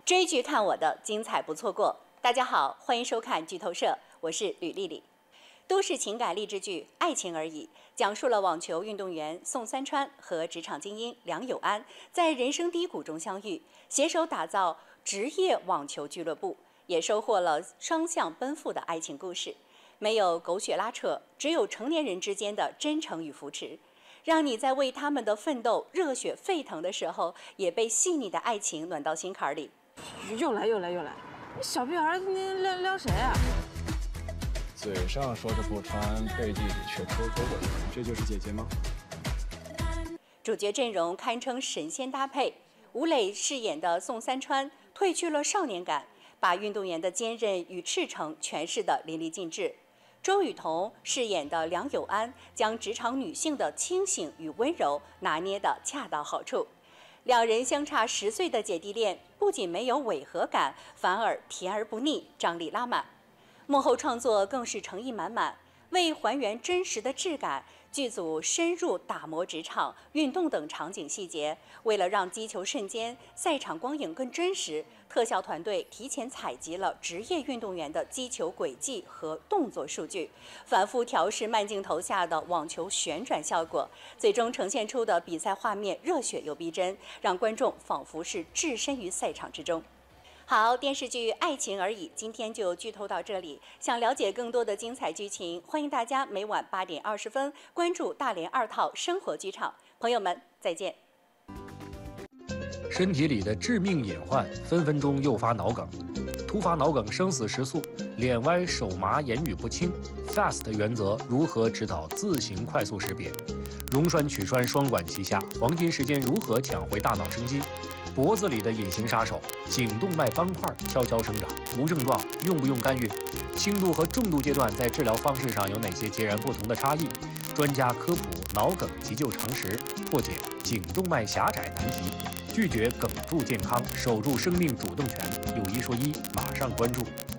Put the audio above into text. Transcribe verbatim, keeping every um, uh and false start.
追剧看我的，精彩不错过。大家好，欢迎收看剧透社，我是吕丽丽。都市情感励志剧《爱情而已》讲述了网球运动员宋三川和职场精英梁友安在人生低谷中相遇，携手打造职业网球俱乐部，也收获了双向奔赴的爱情故事。没有狗血拉扯，只有成年人之间的真诚与扶持，让你在为他们的奋斗热血沸腾的时候，也被细腻的爱情暖到心坎里。 又来又来又来，你小屁孩你撩撩谁啊？ 嘴上说着不穿，背地里却偷偷的穿，这就是姐姐吗？ 主角阵容堪称神仙搭配，吴磊饰演的宋三川褪去了少年感，把运动员的坚韧与赤诚诠释得淋漓尽致。周雨彤饰演的梁友安将职场女性的清醒与温柔拿捏得恰到好处。两人相差十岁的姐弟恋不仅没有违和感，反而甜而不腻，张力拉满。幕后创作更是诚意满满，为还原真实的质感，剧组深入打磨职场、运动等场景细节。为了让击球瞬间、赛场光影更真实，特效团队提前采集了职业运动员的击球轨迹和动作数据，反复调试慢镜头下的网球旋转效果，最终呈现出的比赛画面热血又逼真，让观众仿佛是置身于赛场之中。好，电视剧《爱情而已》今天就剧透到这里。想了解更多的精彩剧情，欢迎大家每晚八点二十分关注大连二套生活剧场。朋友们，再见。 身体里的致命隐患分分钟诱发脑梗，突发脑梗生死时速，脸歪手麻言语不清 ，F A S T 原则如何指导自行快速识别？溶栓曲栓双管齐下，黄金时间如何抢回大脑生机？脖子里的隐形杀手颈动脉斑块悄悄生长，无症状用不用干预？轻度和重度阶段在治疗方式上有哪些截然不同的差异？专家科普脑梗急救常识，破解颈动脉狭窄难题，拒绝梗住健康，守住生命主动权。有一说一，马上关注。